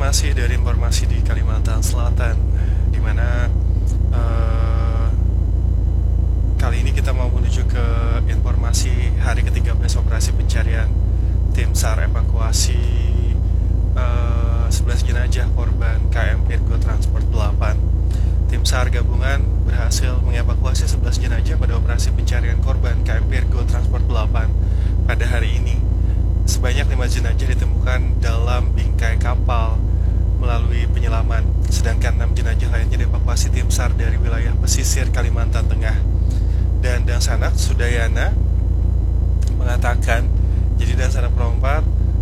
Masih dari informasi di Kalimantan Selatan, di mana kali ini kita mau menuju ke informasi hari ke-13 operasi pencarian tim SAR evakuasi 11 jenazah korban KM Virgo Transport 8. Tim SAR gabungan berhasil mengevakuasi 11 jenazah pada operasi pencarian korban KM Virgo Transport 8 pada hari ini. Sebanyak 5 jenazah ditemukan dalam bingkai kapal melalui penyelaman, sedangkan 6 jenazah lainnya dievakuasi tim SAR dari wilayah pesisir Kalimantan Tengah. Dan Dansanak Sudayana mengatakan, jadi Dansanak Perompat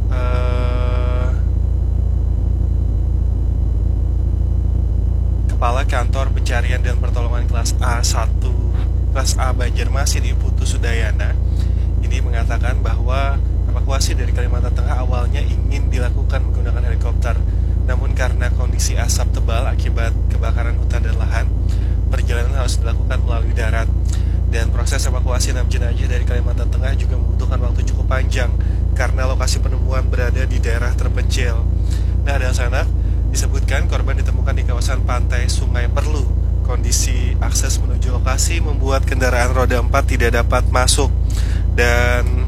Kepala Kantor Pencarian dan Pertolongan kelas A Banjarmasin Putu Sudayana ini mengatakan bahwa evakuasi dari Kalimantan Tengah awalnya ingin dilakukan menggunakan helikopter, namun karena kondisi asap tebal akibat kebakaran hutan dan lahan, perjalanan harus dilakukan melalui darat. Dan proses evakuasi 6 jenazah dari Kalimantan Tengah juga membutuhkan waktu cukup panjang karena lokasi penemuan berada di daerah terpencil. Nah, dan sana disebutkan korban ditemukan di kawasan pantai Sungai Perlu. Kondisi akses menuju lokasi membuat kendaraan roda 4 tidak dapat masuk. Dan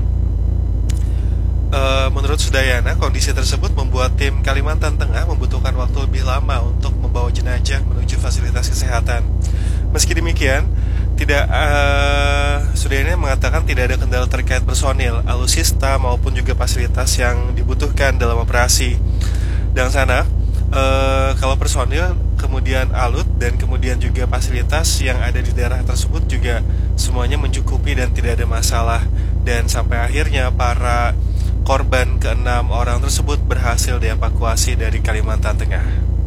menurut Sudayana, kondisi tersebut membuat tim Kalimantan Tengah membutuhkan waktu lebih lama untuk membawa jenazah menuju fasilitas kesehatan. Meski demikian, Sudayana mengatakan tidak ada kendala terkait personil, alutsista maupun juga fasilitas yang dibutuhkan dalam operasi. Dan sana, kalau personil, kemudian alut dan kemudian juga fasilitas yang ada di daerah tersebut juga semuanya mencukupi dan tidak ada masalah. Dan sampai akhirnya para korban ke-6 orang tersebut berhasil dievakuasi dari Kalimantan Tengah.